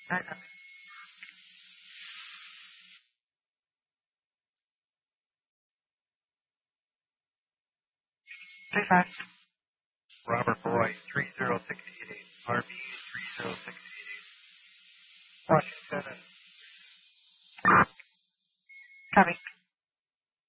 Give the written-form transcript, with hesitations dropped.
All right, copy. 35. Robert Roy, 30688. RB 30688. Copy.